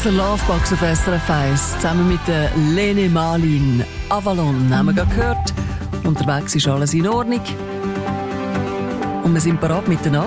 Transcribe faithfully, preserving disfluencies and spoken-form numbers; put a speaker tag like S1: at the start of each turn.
S1: der Lovebox auf S R F eins. Zusammen mit der Lene Marlin. Avalon haben wir gerade gehört. Unterwegs ist alles in Ordnung. Und wir sind bereit mit der Nacht.